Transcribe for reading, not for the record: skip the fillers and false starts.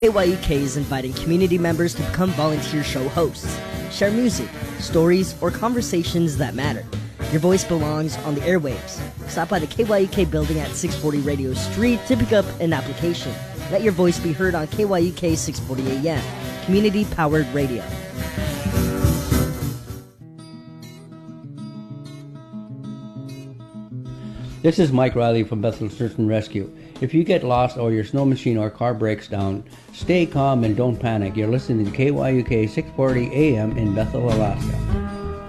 KYUK is inviting community members to become volunteer show hosts, share music, stories, or conversations that matter. Your voice belongs on the airwaves. Stop by the KYUK building at 640 Radio Street to pick up an application. Let your voice be heard on KYUK 640 AM, community-powered radio. This is Mike Riley from Bethel Search and Rescue. If you get lost or your snow machine or car breaks down, stay calm and don't panic. You're listening to KYUK 640 AM in Bethel, Alaska.